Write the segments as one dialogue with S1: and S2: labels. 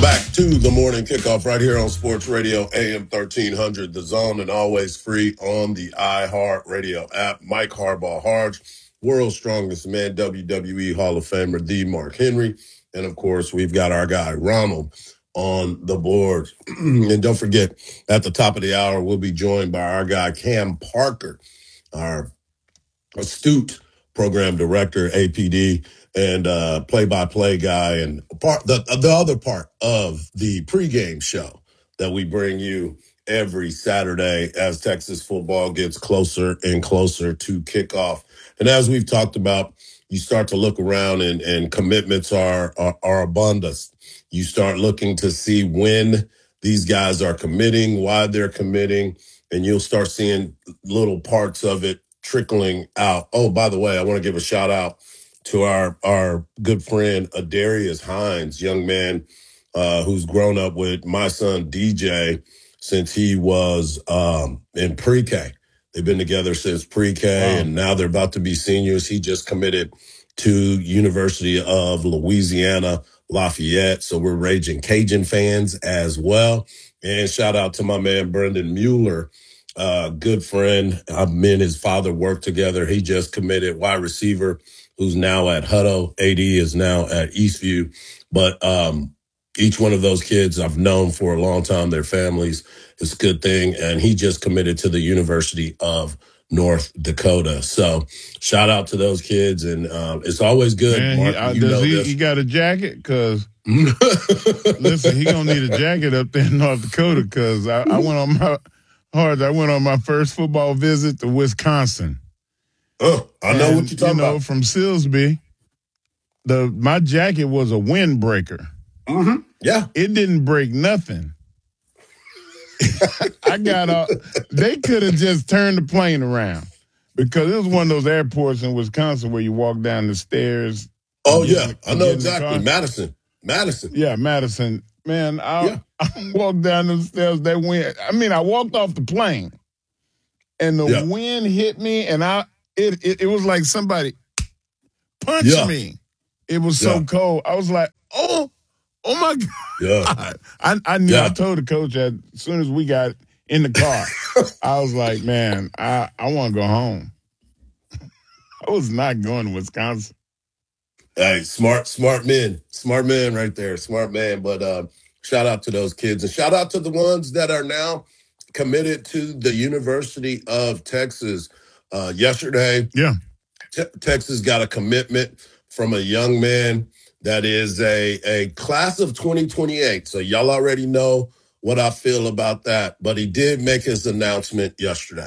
S1: Back to the morning kickoff right here on Sports Radio AM 1300, The Zone, and always free on the iHeart Radio app. Mike Harbaugh Harge, world's strongest man, WWE Hall of Famer, the Mark Henry. And of course, we've got our guy Ronald on the board. And don't forget, at the top of the hour, we'll be joined by our guy Cam Parker, our astute program director, APD, and play-by-play guy, and the other part of the pregame show that we bring you every Saturday as Texas football gets closer and closer to kickoff. And as we've talked about, you start to look around and commitments are abundant. You start looking to see when these guys are committing, why they're committing, and you'll start seeing little parts of it trickling out. Oh, by the way, I want to give a shout out to our good friend Adarius Hines, young man who's grown up with my son DJ since he was in pre-K. They've been together since pre-K, and now they're about to be seniors. He just committed to University of Louisiana Lafayette, so we're raging Cajun fans as well. And shout out to my man Brendan Mueller, good friend. Me and his father worked together. He just committed wide receiver, who's now at Hutto. AD is now at Eastview. But each one of those kids I've known for a long time, their families. It's a good thing. And he just committed to the University of North Dakota. So shout out to those kids. And it's always good.
S2: Man,
S1: Mark,
S2: he got a jacket? Because, listen, he going to need a jacket up there in North Dakota because I went on my first football visit to Wisconsin.
S1: Oh, I know what you're talking about.
S2: From Silsbee, my jacket was a windbreaker.
S1: Mm-hmm. Yeah.
S2: It didn't break nothing. They could have just turned the plane around because it was one of those airports in Wisconsin where you walk down the stairs.
S1: Oh, yeah. I know exactly. Madison.
S2: Yeah, Madison. Man, I walked down the stairs. That wind. I mean, I walked off the plane, and the wind hit me, and it was like somebody punched me. It was so cold. I was like, oh my God.
S1: Yeah.
S2: I knew. I told the coach that as soon as we got in the car, I was like, man, I want to go home. I was not going to Wisconsin.
S1: Hey, smart men right there. Smart man. But shout out to those kids, and shout out to the ones that are now committed to the University of Texas. Yesterday, Texas got a commitment from a young man that is a class of 2028. So y'all already know what I feel about that. But he did make his announcement yesterday.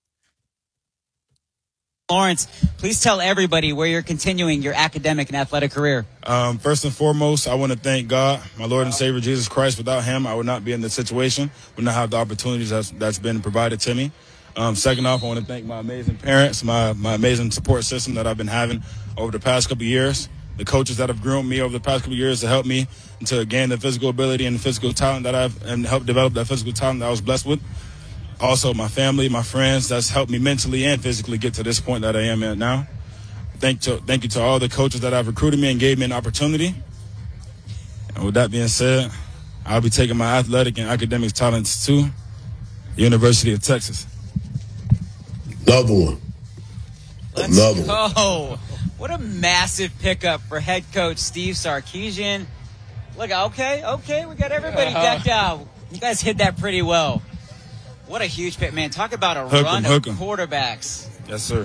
S3: Lawrence, please tell everybody where you're continuing your academic and athletic career.
S4: First and foremost, I want to thank God, my Lord and Savior Jesus Christ. Without him, I would not be in this situation, would not have the opportunities that's been provided to me. Second off, I want to thank my amazing parents, my amazing support system that I've been having over the past couple of years, the coaches that have grown me over the past couple of years to help me to gain the physical ability and the physical talent and help develop that physical talent that I was blessed with. Also, my family, my friends, that's helped me mentally and physically get to this point that I am at now. Thank you to all the coaches that have recruited me and gave me an opportunity. And with that being said, I'll be taking my athletic and academic talents to the University of Texas.
S1: Another one.
S3: Let's go. What a massive pickup for head coach Steve Sarkisian. Look, okay, we got everybody decked out. You guys hit that pretty well. What a huge pick, man. Talk about a run of quarterbacks.
S4: Yes, sir.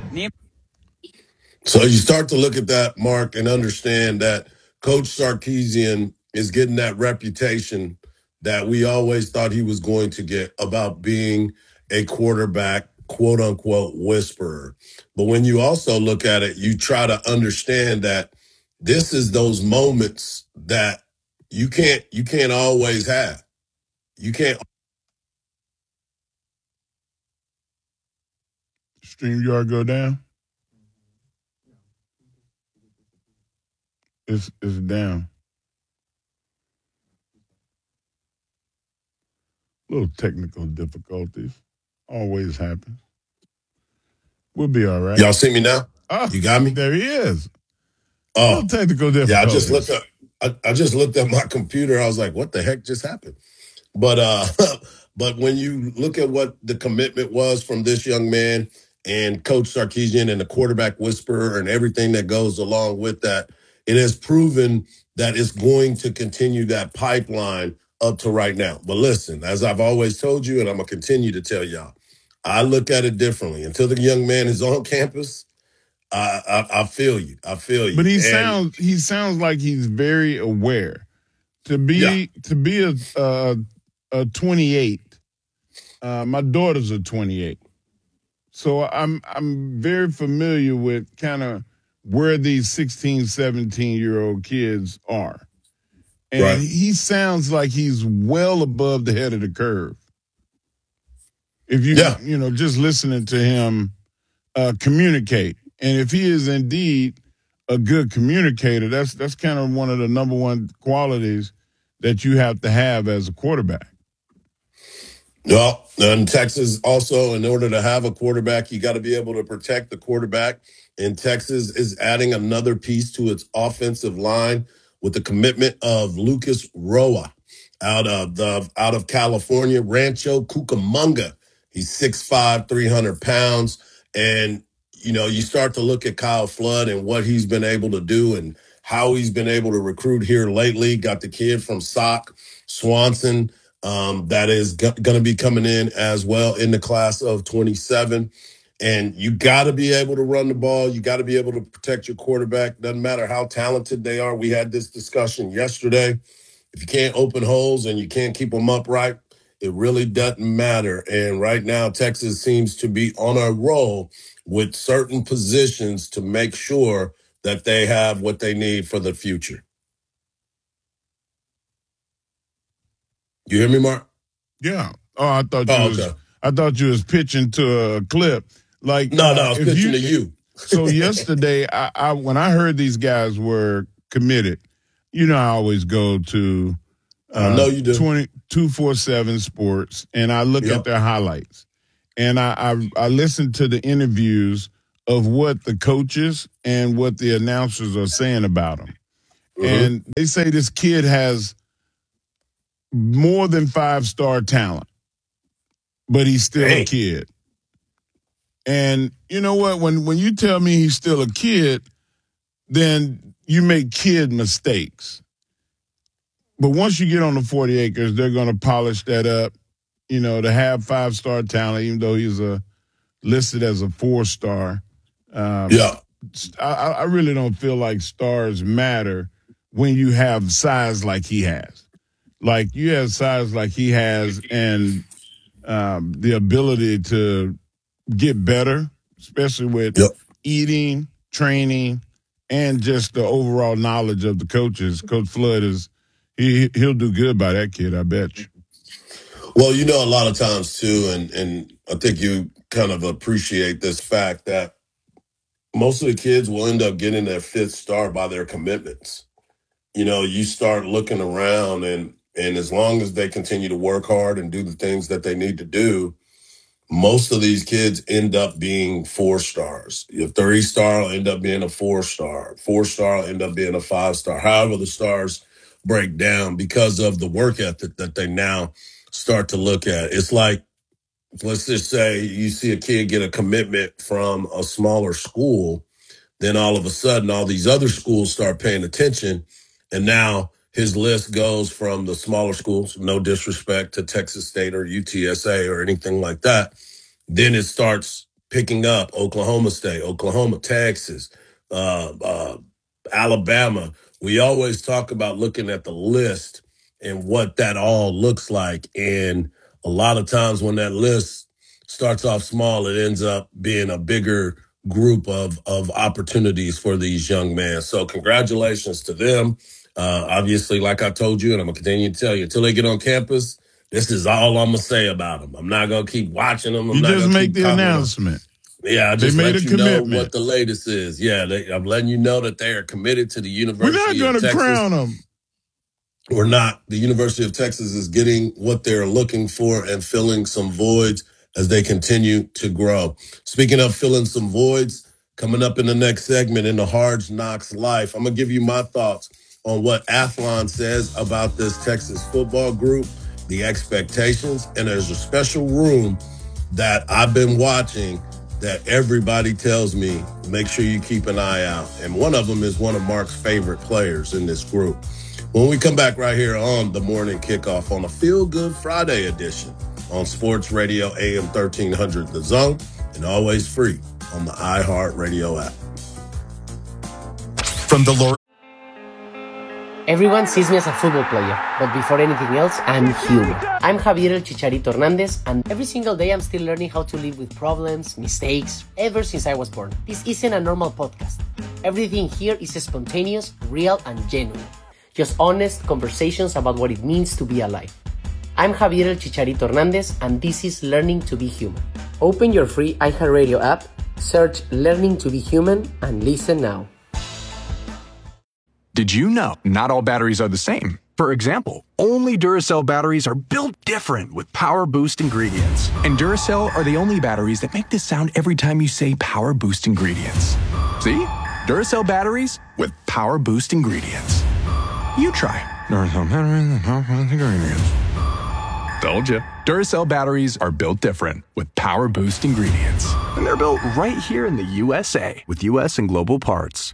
S1: So you start to look at that, Mark, and understand that Coach Sarkisian is getting that reputation that we always thought he was going to get about being a quarterback, quote unquote, whisperer. But when you also look at it, you try to understand that this is those moments that you can't always have. You can't.
S2: StreamYard go down? It's down. Little technical difficulties. Always happens. We'll be all right.
S1: Y'all see me now?
S2: Oh,
S1: you got me?
S2: There he is.
S1: Oh,
S2: little technical difficulties.
S1: Yeah, I just looked up. I just looked at my computer. I was like, what the heck just happened? But but when you look at what the commitment was from this young man and Coach Sarkisian and the quarterback whisperer and everything that goes along with that, it has proven that it's going to continue that pipeline up to right now. But listen, as I've always told you, and I'm gonna continue to tell y'all, I look at it differently. Until the young man is on campus, I feel you. I feel you.
S2: But he sounds like he's very aware. To be a 28. My daughters are 28. So I'm very familiar with kind of where these 16, 17-year-old kids are. And he sounds like he's well above the head of the curve. If you just listening to him communicate. And if he is indeed a good communicator, that's kind of one of the number one qualities that you have to have as a quarterback.
S1: Well, and Texas also, in order to have a quarterback, you got to be able to protect the quarterback. And Texas is adding another piece to its offensive line with the commitment of Lucas Roa out of California, Rancho Cucamonga. He's 6'5", 300 pounds. And, you start to look at Kyle Flood and what he's been able to do and how he's been able to recruit here lately. Got the kid from Swanson. That is going to be coming in as well in the class of 27. And you got to be able to run the ball. You got to be able to protect your quarterback. Doesn't matter how talented they are. We had this discussion yesterday. If you can't open holes and you can't keep them upright, it really doesn't matter. And right now, Texas seems to be on a roll with certain positions to make sure that they have what they need for the future. You hear me, Mark?
S2: Yeah. Oh, I thought you was pitching to a clip. Like
S1: no, I was pitching to you.
S2: So yesterday, I when I heard these guys were committed, I always go to
S1: I know you do.
S2: 247 Sports, and I look at their highlights. And I listen to the interviews of what the coaches and what the announcers are saying about him. Mm-hmm. And they say this kid has more than 5-star talent, but he's still a kid. And you know what? When you tell me he's still a kid, then you make kid mistakes. But once you get on the 40 acres, they're going to polish that up, to have 5-star talent, even though he's listed as a 4-star. I really don't feel like stars matter when you have size like he has. Like you have size like he has and the ability to get better, especially with eating, training, and just the overall knowledge of the coaches. Coach Flood he'll do good by that kid, I bet you.
S1: Well, a lot of times too, and I think you kind of appreciate this fact that most of the kids will end up getting their 5th star by their commitments. You start looking around and as long as they continue to work hard and do the things that they need to do, most of these kids end up being 4 stars. Your 3-star will end up being a 4-star. 4-star will end up being a 5-star. However, the stars break down because of the work ethic that they now start to look at. It's like, let's just say you see a kid get a commitment from a smaller school, then all of a sudden all these other schools start paying attention, and now his list goes from the smaller schools, no disrespect to Texas State or UTSA or anything like that. Then it starts picking up Oklahoma State, Oklahoma, Texas, Alabama. We always talk about looking at the list and what that all looks like. And a lot of times when that list starts off small, it ends up being a bigger group of opportunities for these young men. So congratulations to them. Obviously, like I told you, and I'm going to continue to tell you, until they get on campus, this is all I'm going to say about them. I'm not going to keep watching them.
S2: You just make the announcement.
S1: Yeah, I just let you know what the latest is. Yeah, I'm letting you know that they are committed to the University of Texas.
S2: We're not going to crown them.
S1: We're not. The University of Texas is getting what they're looking for and filling some voids as they continue to grow. Speaking of filling some voids, coming up in the next segment in the Hard Knocks Life, I'm going to give you my thoughts on what Athlon says about this Texas football group, the expectations, and there's a special room that I've been watching that everybody tells me, make sure you keep an eye out. And one of them is one of Mark's favorite players in this group. When we come back right here on the morning kickoff on a Feel Good Friday edition on Sports Radio AM 1300 The Zone, and always free on the iHeartRadio app.
S5: From the Lord.
S6: Everyone sees me as a football player, but before anything else, I'm human. I'm Javier El Chicharito Hernandez, and every single day I'm still learning how to live with problems, mistakes, ever since I was born. This isn't a normal podcast. Everything here is spontaneous, real, and genuine. Just honest conversations about what it means to be alive. I'm Javier El Chicharito Hernandez, and this is Learning to be Human. Open your free iHeartRadio app, search Learning to be Human, and listen now.
S5: Did you know not all batteries are the same? For example, only Duracell batteries are built different with Power Boost ingredients. And Duracell are the only batteries that make this sound every time you say Power Boost ingredients. See? Duracell batteries with Power Boost ingredients. You try. Duracell batteries with Power Boost ingredients. Told you. Duracell batteries are built different with Power Boost ingredients. And they're built right here in the USA with US and global parts.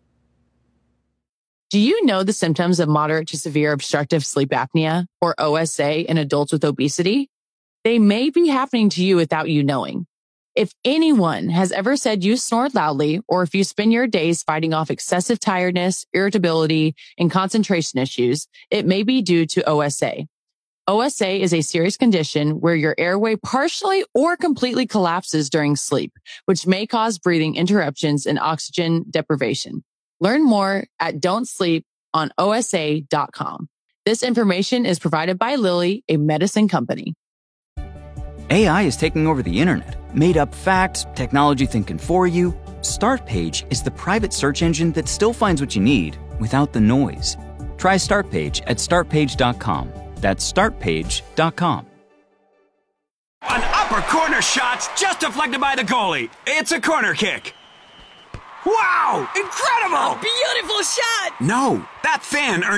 S7: Do you know the symptoms of moderate to severe obstructive sleep apnea, or OSA, in adults with obesity? They may be happening to you without you knowing. If anyone has ever said you snore loudly, or if you spend your days fighting off excessive tiredness, irritability, and concentration issues, it may be due to OSA. OSA is a serious condition where your airway partially or completely collapses during sleep, which may cause breathing interruptions and oxygen deprivation. Learn more at don'tsleeponosa.com. This information is provided by Lilly, a medicine company.
S8: AI is taking over the internet. Made up facts, technology thinking for you. Startpage is the private search engine that still finds what you need without the noise. Try Startpage at startpage.com. That's startpage.com.
S9: An upper corner shot's just deflected by the goalie. It's a corner kick. Wow! Incredible!
S10: A beautiful shot!
S9: No, that fan earned